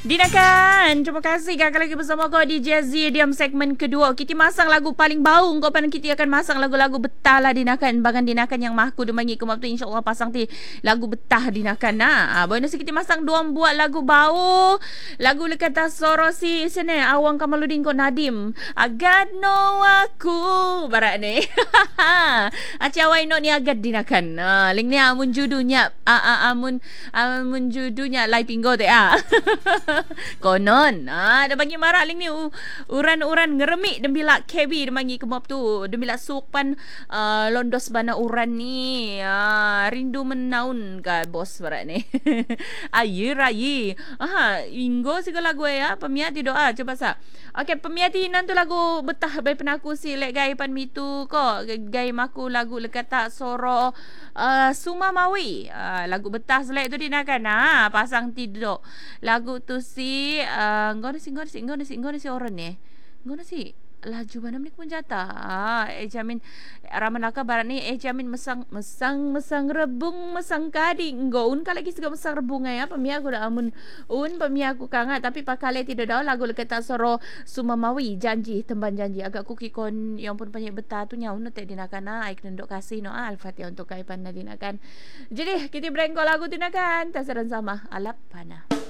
Dinakan, terima kasih kakak lagi bersama kau di Jazzy Diam segmen kedua. Kita masang lagu paling bau kau pada kita akan masang lagu-lagu betah lah Dinakan. Bagan Dinakan yang mahku demangi kau tu insya-Allah pasang ti lagu betah Dinakan nah. Bonus kita masang dua buat lagu bau. Lagu lekata Sorosi sini Awang Kamaludin ko Nadim. Agad no aku barat ni. Acawai no ni agad Dinakan. Link ni amun judunya amun judunya lai pinggo te konon dah bagi marah link ni uran-uran ngeremik dembila KB dia bagi kemap tu dembila supan londos bana uran ni rindu menaun ka bos barat ni ayi rayi inggo segala lagu ya pemiati doa coba sa okey pemiati nanti lagu betah baik penaku si lek gai pan mitu ko gai maku lagu lekata soro Suma Mawi lagu betah selek tu dinakan pasang tidur lagu tu si ngau si orang ni ngau si laju mana ni pun jatah jamin ramanaka barat ni jamin mesang rebung mesang kading nggaun ka lagi segala mesang rebung ya pemia aku dah amun pemia aku kangat tapi pakale tidak dah lagu lekata soro Sumamawi janji temban janji agak kuki kon yang pun banyak betah tu nyau no tak dinakan aik nendok kasih no al-fatihah untuk kaipan dinakan jadi kita brengko lagu dinakan tasaran sama alap panah.